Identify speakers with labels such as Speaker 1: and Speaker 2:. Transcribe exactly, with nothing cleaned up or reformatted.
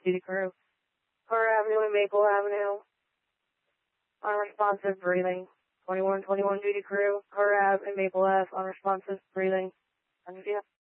Speaker 1: duty crew. Car Avenue and Maple Avenue. Unresponsive breathing. twenty-one twenty-one duty crew. Car Ave and Maple F. Unresponsive breathing. one hundred, yeah.